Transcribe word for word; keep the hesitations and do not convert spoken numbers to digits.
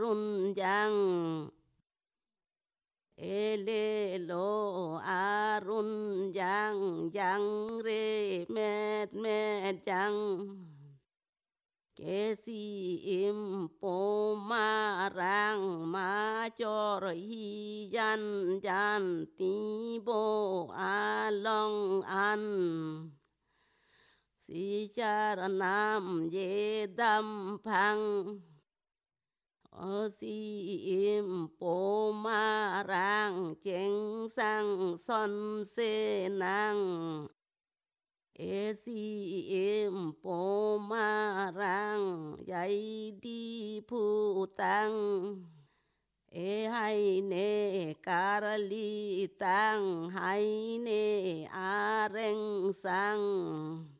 run yang ele lo arun yang yang re met met yang kế si im po ma rang ma cho rồi hi yan yan ti bo a long an si cha ra nam ye dam phang o si im po ma rang cheng sang son se nang e si im po ma rang dạy đi phu tăng e hay ne karali tăng hay ne a reng sang